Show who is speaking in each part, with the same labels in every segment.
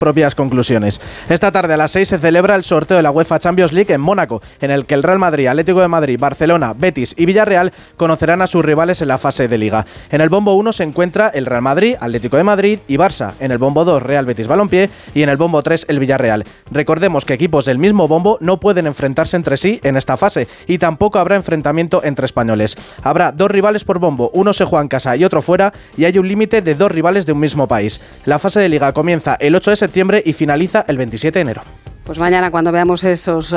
Speaker 1: propias conclusiones. Esta tarde a las 6 se celebra el sorteo de la UEFA Champions League en Mónaco, en el que el Real Madrid, Atlético de Madrid, Barcelona, Betis y Villarreal conocerán a sus rivales en la fase de Liga. En el bombo 1 se encuentra el Real Madrid, Atlético de Madrid y Barça. En el bombo 2, Real Betis Balompié y en el bombo 3, el Villarreal. Recordemos que equipos del mismo bombo no pueden enfrentarse entre sí en esta fase y tampoco habrá enfrentamiento entre españoles. Habrá 2 rivales por bombo, uno se juega en casa y otro fuera, y hay un límite de 2 rivales de un mismo país. La fase de Liga comienza el 8 de septiembre y finaliza el 27 de enero.
Speaker 2: Pues mañana, cuando veamos esos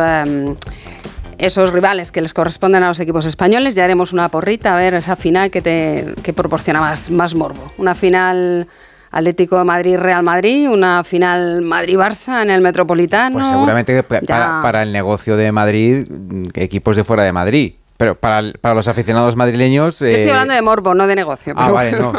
Speaker 2: rivales que les corresponden a los equipos españoles, ya haremos una porrita a ver esa final que proporciona más morbo. Una final Atlético de Madrid, Real Madrid, una final Madrid-Barça en el Metropolitano.
Speaker 3: Pues seguramente para el negocio de Madrid, equipos de fuera de Madrid. Pero para los aficionados madrileños...
Speaker 2: Yo estoy hablando de morbo, no de negocio. Pero
Speaker 3: vale, no,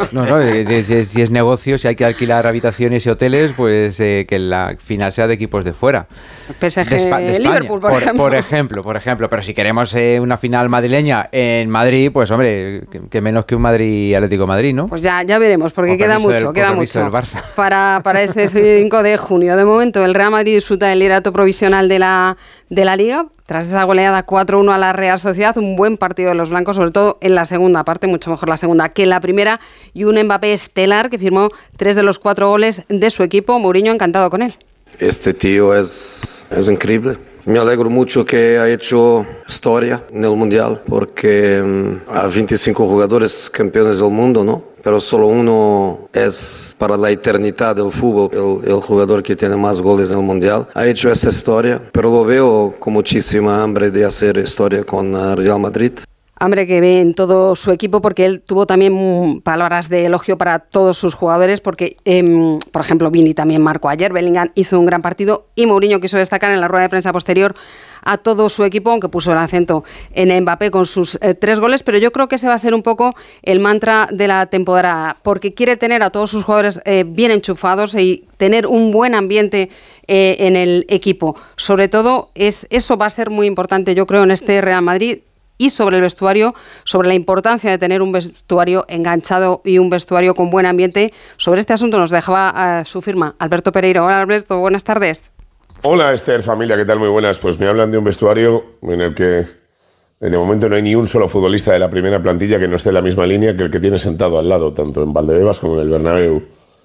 Speaker 3: si es negocio, si hay que alquilar habitaciones y hoteles, pues que la final sea de equipos de fuera.
Speaker 2: PSG
Speaker 3: de España,
Speaker 2: Liverpool,
Speaker 3: por ejemplo. Pero si queremos una final madrileña en Madrid, pues hombre, que menos que un Madrid-Atlético de Madrid, ¿no?
Speaker 2: Pues ya veremos, porque queda mucho
Speaker 3: del Barça.
Speaker 2: Para este 5 de junio. De momento, el Real Madrid disfruta del liderato provisional de la Liga, tras esa goleada 4-1 a la Real Sociedad. Un buen partido de los blancos, sobre todo en la segunda parte, mucho mejor la segunda que la primera, y un Mbappé estelar que firmó 3 de los 4 goles de su equipo. Mourinho encantado con él.
Speaker 4: Este tío es increíble. Me alegro mucho que ha hecho historia en el Mundial, porque hay 25 jugadores campeones del mundo, ¿no? Pero solo uno es para la eternidad del fútbol, el jugador que tiene más goles en el Mundial. Ha hecho esa historia, pero lo veo con muchísima hambre de hacer historia con Real Madrid.
Speaker 2: Hambre que ve en todo su equipo, porque él tuvo también palabras de elogio para todos sus jugadores, porque, por ejemplo, Vini también marcó ayer, Bellingham hizo un gran partido, y Mourinho quiso destacar en la rueda de prensa posterior a todo su equipo, aunque puso el acento en Mbappé con sus 3 goles, pero yo creo que ese va a ser un poco el mantra de la temporada, porque quiere tener a todos sus jugadores bien enchufados y tener un buen ambiente en el equipo. Sobre todo, eso va a ser muy importante, yo creo, en este Real Madrid. Y sobre el vestuario, sobre la importancia de tener un vestuario enganchado y un vestuario con buen ambiente. Sobre este asunto nos dejaba su firma Alberto Pereiro. Hola Alberto, buenas tardes.
Speaker 5: Hola Esther, familia, ¿qué tal? Muy buenas. Pues me hablan de un vestuario en el que de momento no hay ni un solo futbolista de la primera plantilla que no esté en la misma línea que el que tiene sentado al lado, tanto en Valdebebas como en el Bernabéu.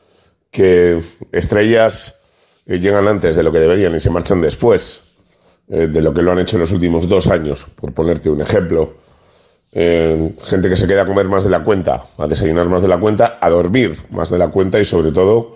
Speaker 5: Que estrellas llegan antes de lo que deberían y se marchan después de lo que lo han hecho en los últimos 2 años, por ponerte un ejemplo. Gente que se queda a comer más de la cuenta, a desayunar más de la cuenta, a dormir más de la cuenta y sobre todo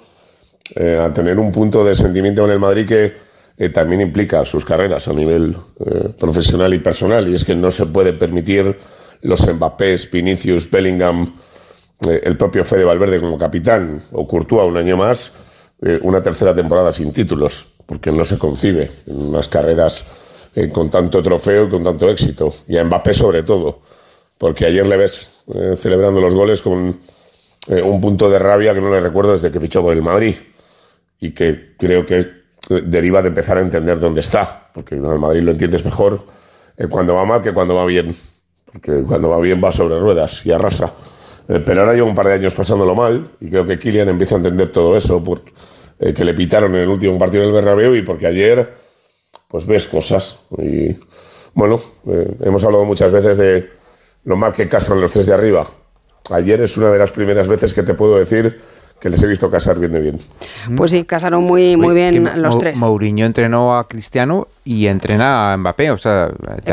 Speaker 5: a tener un punto de sentimiento con el Madrid que también implica sus carreras a nivel profesional y personal, y es que no se puede permitir los Mbappés, Vinicius, Bellingham, el propio Fede Valverde como capitán, o Courtois un año más, una tercera temporada sin títulos, porque no se concibe en unas carreras con tanto trofeo y con tanto éxito. Y a Mbappé sobre todo, porque ayer le ves celebrando los goles con un punto de rabia que no le recuerdo desde que fichó por el Madrid, y que creo que deriva de empezar a entender dónde está, porque en el Madrid lo entiendes mejor cuando va mal que cuando va bien, porque cuando va bien va sobre ruedas y arrasa. Pero ahora lleva un par de años pasándolo mal, y creo que Kylian empieza a entender todo eso, que le pitaron en el último partido del Bernabéu, y porque ayer pues ves cosas. Y bueno, hemos hablado muchas veces de lo mal que casan los 3 de arriba. Ayer es una de las primeras veces que te puedo decir que les he visto casar bien de bien.
Speaker 2: Pues sí, casaron muy bien los 3.
Speaker 3: Mourinho entrenó a Cristiano y entrena a Mbappé, o sea,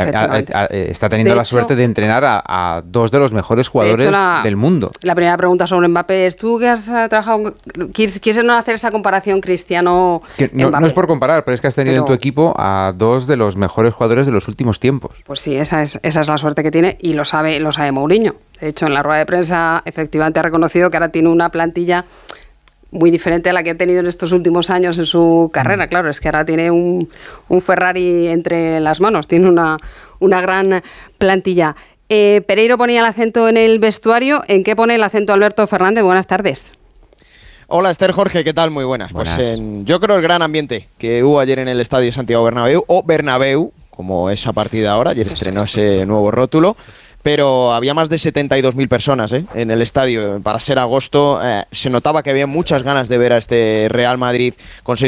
Speaker 3: está teniendo la suerte de entrenar a 2 de los mejores jugadores del mundo. La
Speaker 2: primera pregunta sobre Mbappé es, tú que has trabajado, ¿quieres no hacer esa comparación Cristiano-Mbappé?
Speaker 3: No es por comparar, pero es que has tenido en tu equipo a 2 de los mejores jugadores de los últimos tiempos.
Speaker 2: Pues sí, esa es la suerte que tiene, y lo sabe Mourinho. De hecho, en la rueda de prensa efectivamente ha reconocido que ahora tiene una plantilla muy diferente a la que ha tenido en estos últimos años en su carrera. Claro, es que ahora tiene un Ferrari entre las manos, tiene una gran plantilla. Pereiro ponía el acento en el vestuario. ¿En qué pone el acento Alberto Fernández? Buenas tardes.
Speaker 6: Hola Esther, Jorge, ¿qué tal? Muy buenas. Pues yo creo el gran ambiente que hubo ayer en el Estadio Santiago Bernabéu, o Bernabéu, como es a partir de ahora. Ayer estrenó ese nuevo rótulo. Pero había más de 72.000 personas en el estadio. Para ser agosto se notaba que había muchas ganas de ver a este Real Madrid con 6